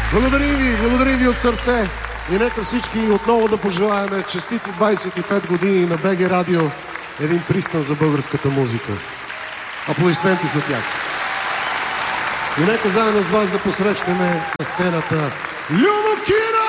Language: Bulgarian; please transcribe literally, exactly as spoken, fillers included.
Благодарим ви, благодарим ви от сърце. И нека всички отново да пожелаем честити двадесет и пет години на БГ Радио, един пристан за българската музика. Аплодисменти за тях. И нека заедно с вас да посрещнем на сцената Любо Кира!